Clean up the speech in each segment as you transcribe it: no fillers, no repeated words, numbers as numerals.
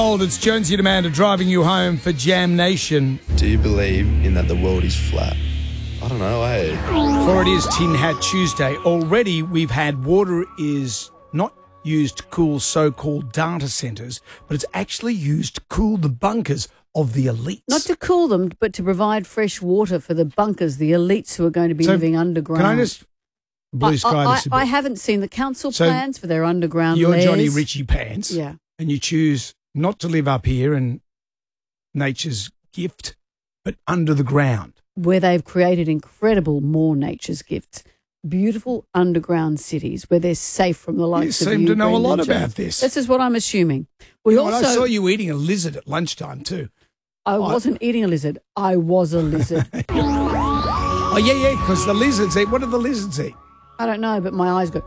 It's Jonesy and Amanda driving you home for Jam Nation. Do you believe in that the world is flat? I don't know, eh? For it is Tin Hat Tuesday. Already we've had water is not used to cool so-called data centres, but it's actually used to cool the bunkers of the elites. Not to cool them, but to provide fresh water for the bunkers, the elites who are going to be living underground. Can I just blue sky this a bit? I haven't seen the council plans for their underground You're lairs. Johnny Ritchie pants. Yeah. And you choose not to live up here in nature's gift, but under the ground. Where they've created incredible more nature's gifts. Beautiful underground cities where they're safe from the likes of you. You seem to know a lot Brendan, about this. This is what I'm assuming. I saw you eating a lizard at lunchtime too. I wasn't eating a lizard. I was a lizard. Oh, yeah, because the lizards eat. What do the lizards eat? I don't know, but my eyes go...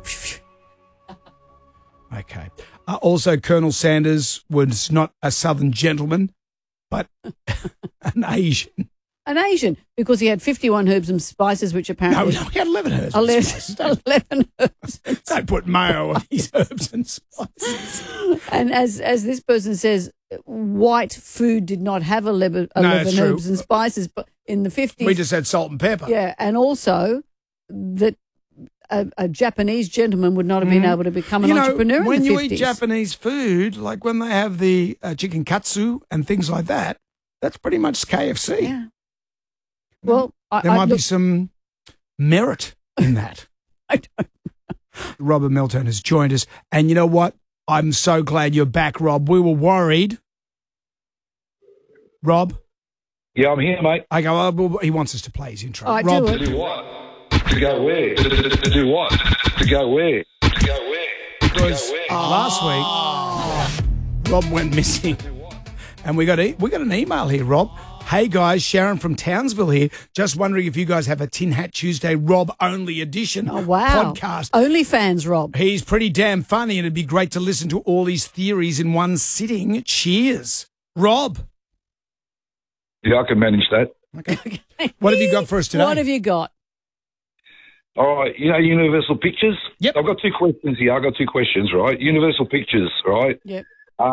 Okay. Also, Colonel Sanders was not a Southern gentleman, but an Asian. An Asian, because he had 51 herbs and spices, which apparently... No, he had 11 herbs and spices. 11 herbs. Don't put mayo on his herbs and spices. And as this person says, white food did not have 11 herbs and spices, but in the 50s... We just had salt and pepper. Yeah, and also that a Japanese gentleman would not have been able to become an entrepreneur in the 50s. When you eat Japanese food, like when they have the chicken katsu and things like that, that's pretty much KFC. Yeah. Well, there might be some merit in that. I don't know. Robert Melton has joined us. And you know what? I'm so glad you're back, Rob. We were worried. Rob? Yeah, I'm here, mate. Okay, well, he wants us to play his intro. Rob, to do what? To go where? To do what? To go where? To go where? Because last week, Rob went missing. And we got an email here, Rob. Hey guys, Sharon from Townsville here. Just wondering if you guys have a Tin Hat Tuesday Rob-only edition podcast. OnlyFans, Rob. He's pretty damn funny and it'd be great to listen to all his theories in one sitting. Cheers. Rob. Yeah, I can manage that. Okay. What have you got for us today? What have you got? All right, Universal Pictures? Yep. I've got two questions here. Right? Universal Pictures, right? Yep.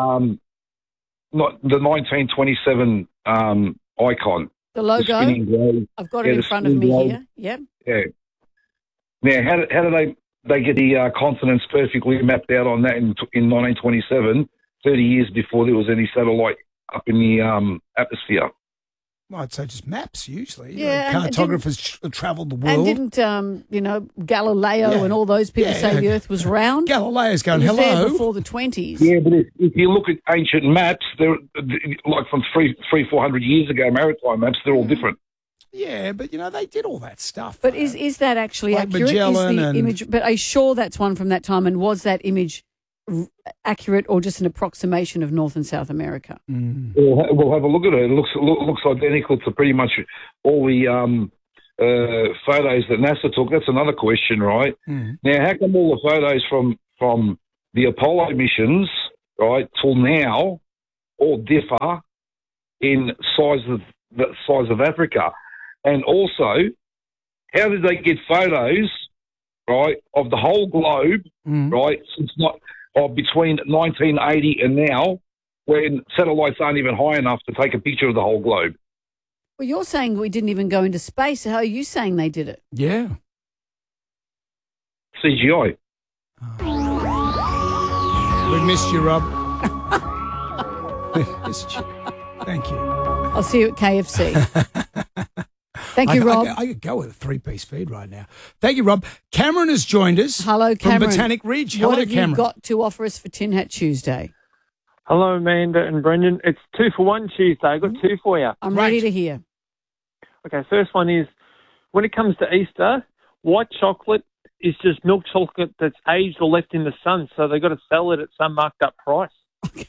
Not the 1927 icon. The logo? I've got it in front of me here. Yep. Yeah. Now, how do they get the continents perfectly mapped out on that in 1927, 30 years before there was any satellite up in the atmosphere? Well, I'd say just maps usually. Yeah, cartographers travelled the world. And didn't Galileo and all those people say the Earth was round? Galileo's going, he was hello. there before the 20s. Yeah, but if you look at ancient maps, they're like from 400 years ago, maritime maps, they're all different. Yeah, but they did all that stuff. But is that actually like accurate? Magellan is the image? But are you sure that's one from that time? And was that image accurate or just an approximation of North and South America? We'll have a look at it. It looks identical to pretty much all the photos that NASA took. That's another question, right? Now, how come all the photos from the Apollo missions, right, till now, all differ in the size of Africa? And also, how did they get photos, right, of the whole globe, right, between 1980 and now, when satellites aren't even high enough to take a picture of the whole globe? Well, you're saying we didn't even go into space. How are you saying they did it? Yeah. CGI. We missed you, Rob. We missed you. Thank you. I'll see you at KFC. Thank you, Rob. I could go with a three-piece feed right now. Thank you, Rob. Cameron has joined us. Hello, Cameron. From Botanic Ridge. Hello, what have Cameron. you got to offer us for Tin Hat Tuesday? Hello, Amanda and Brendan. It's 2 for 1 Tuesday. I've got two for you. I'm ready to hear. Okay, first one is, when it comes to Easter, white chocolate is just milk chocolate that's aged or left in the sun, so they've got to sell it at some marked up price. Okay.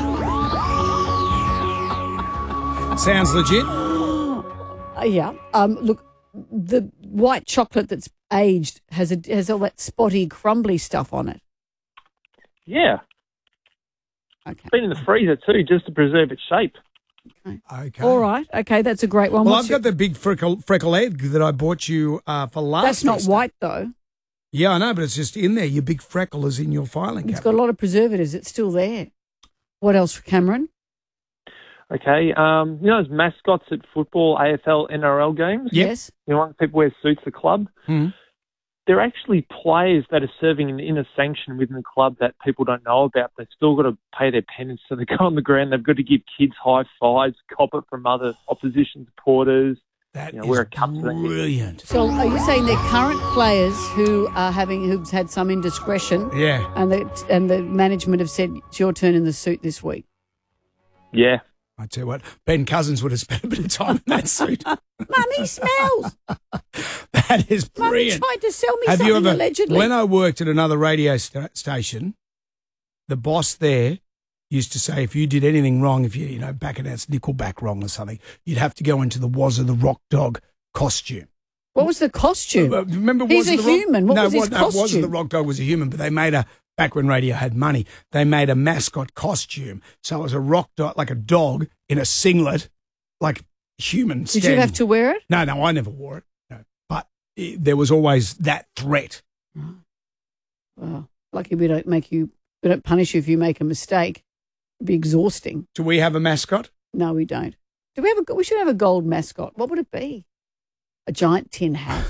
Sounds legit. Yeah. Look, the white chocolate that's aged has all that spotty, crumbly stuff on it. Yeah. Okay. It's been in the freezer too, just to preserve its shape. Okay. All right. Okay, that's a great one. Well, I've got the big freckle egg that I bought you for last. That's not Easter. white though. Yeah, I know, but it's just in there. Your big freckle is in your filing cabinet. It's got a lot of preservatives. It's still there. What else, Cameron? Okay, you know those mascots at football, AFL, NRL games? Yep. Yes. You know, when people wear suits at the club? Mhm. They're actually players that are serving an inner sanction within the club that people don't know about. They've still got to pay their penance, so they go on the ground. They've got to give kids high fives, cop it from other opposition supporters. That You know, is wear a cup to them. brilliant. So are you saying they're current players who've had some indiscretion Yeah. and the management have said it's your turn in the suit this week? Yeah. I tell you what, Ben Cousins would have spent a bit of time in that suit. Mummy smells. That is Mummy brilliant. tried to sell me Have something you ever, allegedly. when I worked at another radio station, the boss there used to say if you did anything wrong, if you back announced Nickelback wrong or something, you'd have to go into the Wazza the Rock Dog costume. What was the costume? Remember, He's Wazza a the Rock- human. What was his Wazza costume? the Rock Dog was a human, but they made back when radio had money, they made a mascot costume. So it was a rock dog, like a dog in a singlet, like human. Did you have to wear it? No, I never wore it. No. But there was always that threat. Well, lucky we don't punish you if you make a mistake. It'd be exhausting. Do we have a mascot? No, we don't. We should have a gold mascot. What would it be? A giant tin hat.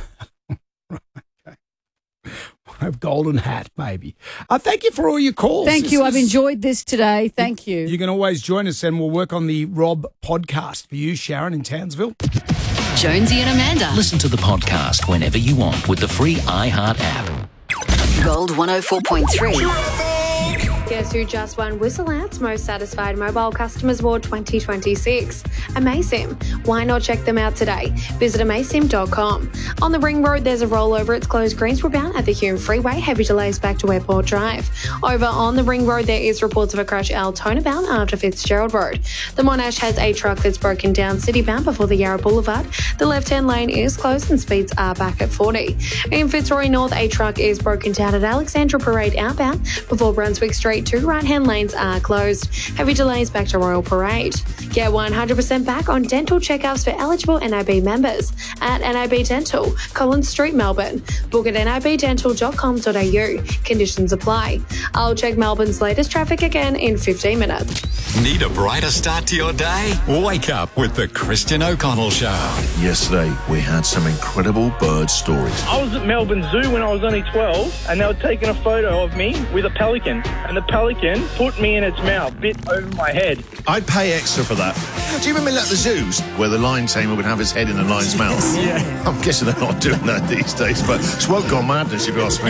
A golden hat, maybe. Thank you for all your calls. Thank you. I've enjoyed this today. Thank you. You can always join us and we'll work on the Rob podcast for you, Sharon, in Townsville. Jonesy and Amanda. Listen to the podcast whenever you want with the free iHeart app. Gold 104.3. Guess who just won Whistle Out's Most Satisfied Mobile Customers Award 2026? Amaysim. Why not check them out today? Visit amaysim.com. On the Ring Road, there's a rollover. It's closed Greensboro bound at the Hume Freeway. Heavy delays back to Airport Drive. Over on the Ring Road, there is reports of a crash Altona bound after Fitzgerald Road. The Monash has a truck that's broken down city bound before the Yarra Boulevard. The left-hand lane is closed and speeds are back at 40. In Fitzroy North, a truck is broken down at Alexandra Parade outbound before Brunswick Street. 2 right-hand lanes are closed. Heavy delays back to Royal Parade. Get 100% back on dental checkups for eligible NIB members at NIB Dental, Collins Street, Melbourne. Book at nibdental.com.au. Conditions apply. I'll check Melbourne's latest traffic again in 15 minutes. Need a brighter start to your day? Wake up with the Christian O'Connell Show. Yesterday, we had some incredible bird stories. I was at Melbourne Zoo when I was only 12, and they were taking a photo of me with a pelican, and the pelican put me in its mouth, bit over my head. I'd pay extra for that. Do you remember at the zoos where the lion tamer would have his head in a lion's mouth? Yeah. I'm guessing they're not doing that these days, but it's woke on madness if you ask me.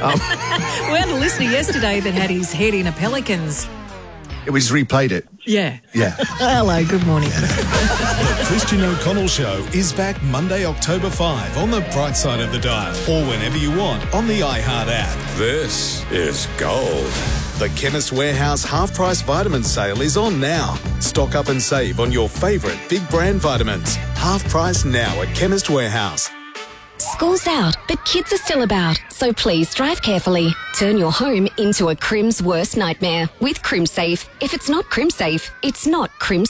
We had a listener yesterday that had his head in a pelican's. We just replayed it. Yeah. Yeah. Hello, good morning. The Christian O'Connell Show is back Monday, October 5 on the bright side of the dial or whenever you want on the iHeart app. This is gold. The Chemist Warehouse half-price vitamin sale is on now. Stock up and save on your favourite big brand vitamins. Half price now at Chemist Warehouse. School's out, but kids are still about, so please drive carefully. Turn your home into a Crim's worst nightmare with CrimSafe. If it's not CrimSafe, it's not Crim